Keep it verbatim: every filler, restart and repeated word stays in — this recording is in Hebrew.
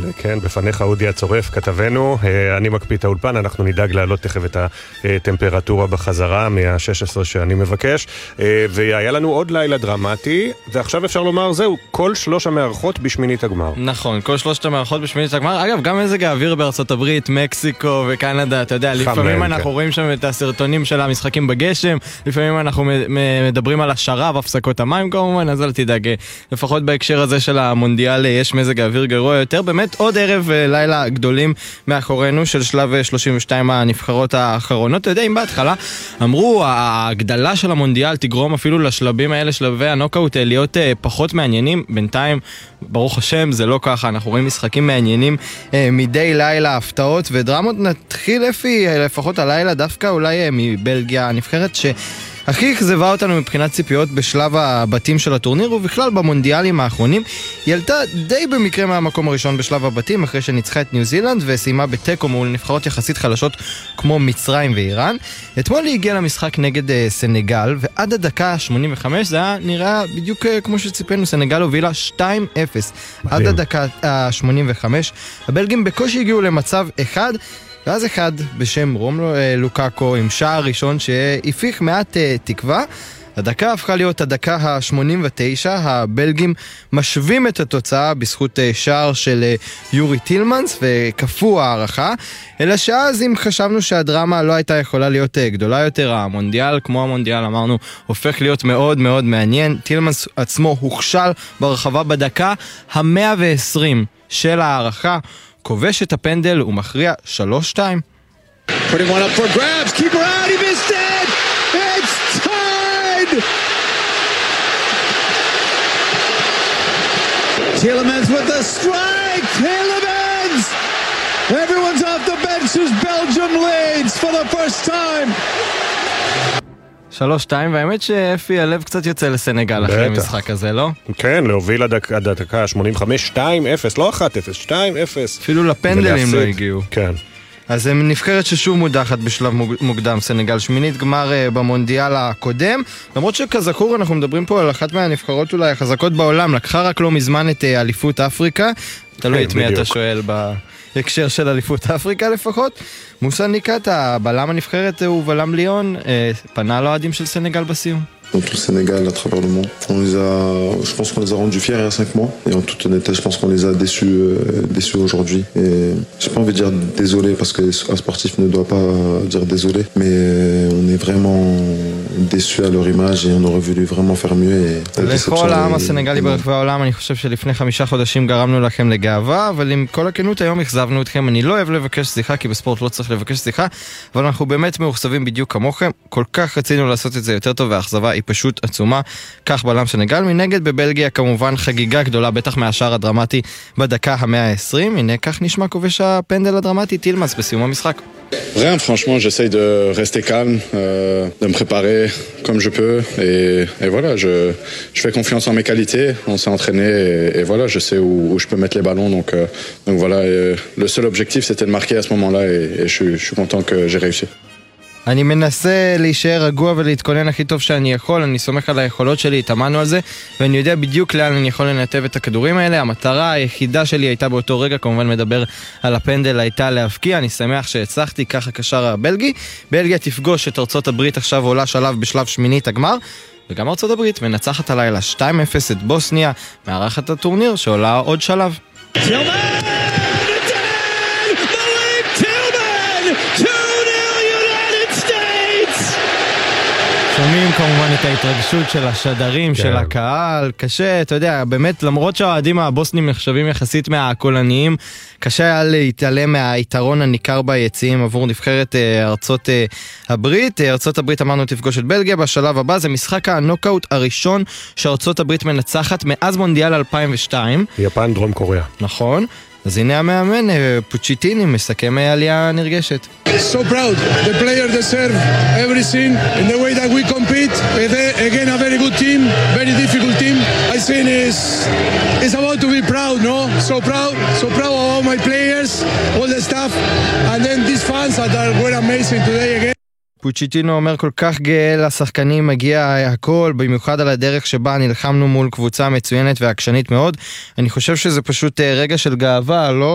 כן, בפניך אודי הצורף, כתבנו, אני מקפיא את האולפן, אנחנו נדאג להעלות תכף את הטמפרטורה בחזרה מה-שש עשרה שאני מבקש, והיה לנו עוד לילה דרמטי, ועכשיו אפשר לומר, זהו, כל שלוש המערכות בשמינית הגמר. נכון, כל שלושת המערכות בשמינית הגמר, אגב, גם מזג האוויר בארצות הברית, מקסיקו וקנדה, אתה יודע, לפעמים אנחנו רואים שם את הסרטונים של המשחקים בגשם, לפעמים אנחנו מדברים על השרב, הפסקות המים כמובן, אז אל תדאג, לפחות בהקשר הזה של המונדיאל יש מזג האוויר גרוע יותר, באמת עוד ערב לילה גדולים מאחורינו של שלב שלושים ושתיים הנבחרות האחרונות. אתה יודע, אם בהתחלה אמרו, ההגדלה של המונדיאל תגרום אפילו לשלבים האלה, שלבי הנוקאוט, להיות פחות מעניינים, בינתיים, ברוך השם, זה לא ככה, אנחנו רואים משחקים מעניינים מדי לילה, הפתעות ודרמות. נתחיל לפי, לפחות הלילה, דווקא אולי מבלגיה הנבחרת ש... הכי אכזבה אותנו מבחינת ציפיות בשלב הבתים של הטורניר, ובכלל במונדיאלים האחרונים. היא עלתה די במקרה מהמקום הראשון בשלב הבתים, אחרי שניצחה את ניו זילנד וסיימה בטקו מול נבחרות יחסית חלשות כמו מצרים ואיראן. אתמול היא הגיעה למשחק נגד uh, סנגל, ועד הדקה שמונים וחמש זה היה נראה בדיוק uh, כמו שציפינו, סנגל הובילה שתיים אפס. עד הדקה uh, שמונים וחמש הבלגים בקושי הגיעו למצב אחד, ואז אחד בשם רומלו לוקאקו עם שער ראשון שהפיך מעט תקווה. הדקה הפכה להיות הדקה ה-שמונים ותשע, הבלגים משווים את התוצאה בזכות שער של יורי טילמנס וכפו הערכה, אלא שאז אם חשבנו שהדרמה לא הייתה יכולה להיות גדולה יותר, המונדיאל כמו המונדיאל אמרנו הופך להיות מאוד מאוד מעניין. טילמנס עצמו הוכשל ברחבה בדקה ה-מאה ועשרים של הערכה, כובש את הפנדל ומכריע שלוש שתיים. Putting one up for grabs, keeper out, he missed it! It's tied! Tielemans with the strike! Tielemans! Everyone's off the bench as Belgium leads for the first time! שלוש שתיים, והאמת שאפי הלב קצת יוצא לסנגל אחרי המשחק הזה, לא? כן, להוביל עד הדקה שמונים וחמש, שתיים אפס, לא אחת אפס, שתיים אפס. אפילו לפנדלים לא הגיעו. כן. אז הם נבחרת ששוב מודחת בשלב מוקדם, סנגל שמינית גמר במונדיאל הקודם, למרות שכזכור אנחנו מדברים פה על אחת מהנבחרות אולי החזקות בעולם, לקחה רק לא מזמן את אליפות אפריקה, תלוי את מי אתה שואל בהקשר של אליפות אפריקה לפחות. מוסא ניקאטה, בלם הנבחרת הוא בלם ליון, פנה לאוהדים של סנגל בסיום. Dans tout le Sénégal, à travers le monde. On les a, je pense qu'on les a rendus fiers il y a cinq mois. Et en toute honnêteté, je pense qu'on les a déçus, euh, déçus aujourd'hui. Et j'ai pas envie de dire désolé parce qu'un sportif ne doit pas dire désolé. Mais on est vraiment déçus à leur image et on aurait voulu vraiment faire mieux. לכל העם הסנגלי ברחבי העולם, אני חושב שלפני חמישה חודשים גרמנו לכם לגאווה, אבל עם כל הכנות היום הכזבנו אתכם. אני לא אוהב לבקש סליחה, כי בספורט לא צריך לבקש סליחה, אבל אנחנו באמת מאוכזבים בדיוק כמוכם. כל כך רצינו לעשות את זה יותר טוב, והאכזבה היא פשוט עצומה. כך בלם סנגל. מנגד בבלגיה כמובן חגיגה גדולה, בטח מהשער הדרמטי בדקה ה-מאה ועשרים. הנה כך נשמע כובש הפנדל הדרמטי טילמנס בסיום המשחק. Rien, franchement, j'essaye de rester calme, euh, de me préparer comme je peux et, et voilà, je, je fais confiance en mes qualités, on s'est entraîné et, et voilà, je sais où, où je peux mettre les ballons, donc, euh, donc voilà, et, le seul objectif c'était de marquer à ce moment-là et, et je, je suis content que j'ai réussi. אני מנסה להישאר רגוע ולהתכונן הכי טוב שאני יכול, אני סומך על היכולות שלי, התאמנו על זה, ואני יודע בדיוק לאן אני יכול לנתב את הכדורים האלה. המטרה היחידה שלי הייתה באותו רגע, כמובן מדבר על הפנדל, הייתה להבקיע, אני שמח שהצלחתי, ככה קשר הבלגי. בלגיה תפגוש את ארצות הברית, עכשיו עולה שלב בשלב שמינית הגמר, וגם ארצות הברית מנצחת הלילה שתיים אפס את בוסניה, מארחת הטורניר שעולה עוד שלב. שומעים כמובן את ההתרגשות של השדרים, כן. של הקהל, קשה, אתה יודע, באמת, למרות שהאוהדים הבוסנים נחשבים יחסית מהקולניים, קשה היה להתעלם מהיתרון הניכר ביציעים עבור נבחרת ארצות הברית. ארצות הברית אמרנו תפגוש את בלגיה בשלב הבא, זה משחק הנוקאוט הראשון שארצות הברית מנצחת מאז מונדיאל אלפיים ושתיים. יפן, דרום קוריאה. נכון. אז הנה המאמן, פוצ'יטיני, מסכם עלייה נרגשת. So proud. The players deserve everything in the way that we compete. Again, a very good team, very difficult team. I think it's, it's about to be proud, no? So proud, so proud of all my players, all the staff, and then these fans that were amazing today again. פוצ'יטינו אומר כל כך גאה, לשחקנים מגיע הכל, במיוחד על הדרך שבה נלחמנו מול קבוצה מצוינת והקשנית מאוד. אני חושב שזה פשוט רגע של גאווה, לא